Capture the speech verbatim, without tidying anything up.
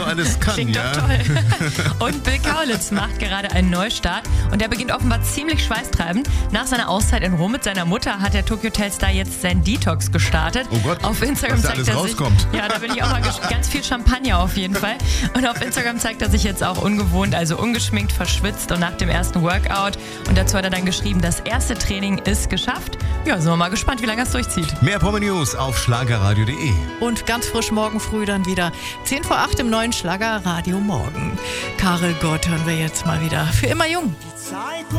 alles kann, Klingt ja. doch toll. Und Bill Kaulitz macht gerade einen Neustart und der beginnt offenbar ziemlich schweißtreibend. Nach seiner Auszeit in Rom mit seiner Mutter hat der Tokyo Hotel Star jetzt seinen Detox gestartet. Oh Gott, auf Instagram was da zeigt alles er sich, rauskommt. ja, da bin ich auch mal gespannt. Ganz viel Champagner auf jeden Fall. Und auf Instagram zeigt er sich jetzt auch ungewohnt, also ungeschminkt, verschwitzt und nach dem ersten Workout. Und dazu hat er dann geschrieben, das erste Training ist geschafft. Ja, sind wir mal gespannt, wie lange er es durchzieht. Mehr Promi-News auf schlagerradio punkt de. Und ganz frisch morgen früh dann wieder zehn vor acht im neuen Schlager Radio Morgen. Karel Gott hören wir jetzt mal wieder. Für immer jung.